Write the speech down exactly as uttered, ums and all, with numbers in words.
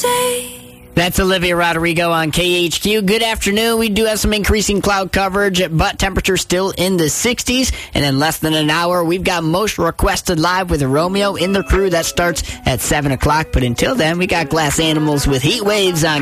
say. That's Olivia Rodrigo on K H Q. Good afternoon. We do have some increasing cloud coverage, but temperature still in the sixties. And in less than an hour, we've got Most Requested Live with Romeo in the Crew. That starts at seven o'clock. But until then, we got Glass Animals with Heat Waves on